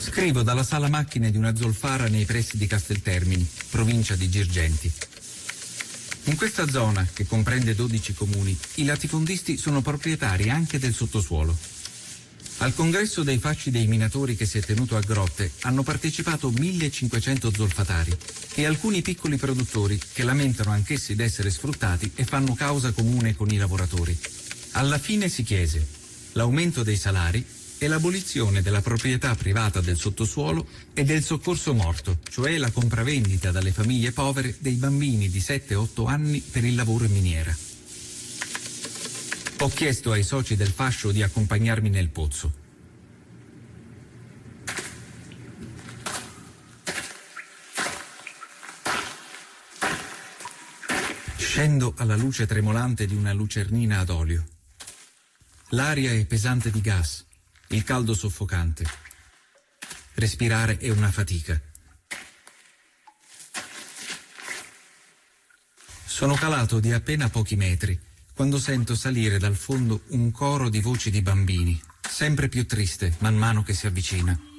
Scrivo dalla sala macchine di una zolfara nei pressi di Casteltermini, provincia di Girgenti. In questa zona, che comprende 12 comuni, i latifondisti sono proprietari anche del sottosuolo. Al congresso dei fasci dei minatori che si è tenuto a Grotte hanno partecipato 1500 zolfatari e alcuni piccoli produttori che lamentano anch'essi d'essere sfruttati e fanno causa comune con i lavoratori. Alla fine si chiese l'aumento dei salari e l'abolizione della proprietà privata del sottosuolo e del soccorso morto, cioè la compravendita dalle famiglie povere dei bambini di 7-8 anni per il lavoro in miniera. Ho chiesto ai soci del fascio di accompagnarmi nel pozzo. Scendo alla luce tremolante di una lucernina ad olio. L'aria è pesante di gas, il caldo soffocante. Respirare è una fatica. Sono calato di appena pochi metri quando sento salire dal fondo un coro di voci di bambini, sempre più triste man mano che si avvicina.